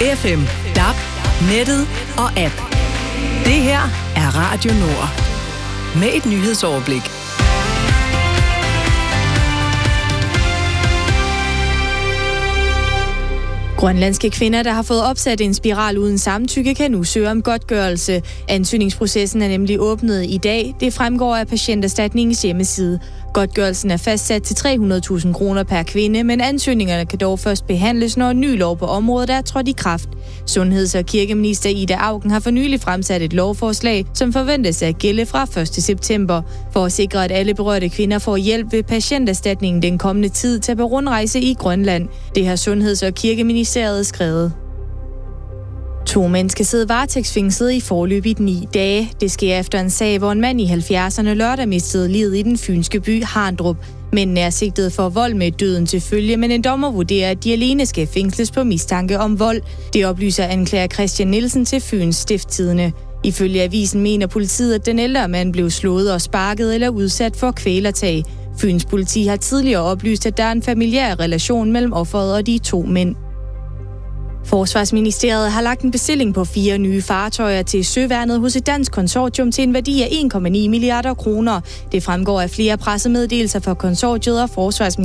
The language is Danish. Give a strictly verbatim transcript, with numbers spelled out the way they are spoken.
F M, D A B, nettet og app. Det her er Radio Nord. Med et nyhedsoverblik. Grønlandske kvinder, der har fået opsat en spiral uden samtykke, kan nu søge om godtgørelse. Ansøgningsprocessen er nemlig åbnet i dag. Det fremgår af Patienterstatningens hjemmeside. Godtgørelsen er fastsat til tre hundrede tusind kroner per kvinde, men ansøgningerne kan dog først behandles, når en ny lov på området er trådt i kraft. Sundheds- og kirkeminister Ida Auken har for nylig fremsat et lovforslag, som forventes at gælde fra første september. For at sikre, at alle berørte kvinder får hjælp ved Patienterstatningen den kommende tid til på rundrejse i Grønland. Det har Sundheds- og Kirkeministeriet skrevet. To mænd skal sidde varetægtsfængslet i forløbigt ni dage. Det sker efter en sag, hvor en mand i halvfjerdserne lørdag mistede livet i den fynske by Harndrup. Mændene er sigtet for vold med døden til følge, men en dommer vurderer, at de alene skal fængsles på mistanke om vold. Det oplyser anklager Christian Nielsen til Fyns Stiftstidende. Ifølge avisen mener politiet, at den ældre mand blev slået og sparket eller udsat for kvælertag. Fyns politi har tidligere oplyst, at der er en familiær relation mellem offeret og de to mænd. Forsvarsministeriet har lagt en bestilling på fire nye fartøjer til søværnet hos et dansk konsortium til en værdi af en komma ni milliarder kroner. Det fremgår af flere pressemeddelelser fra konsortiet og Forsvarsministeriet.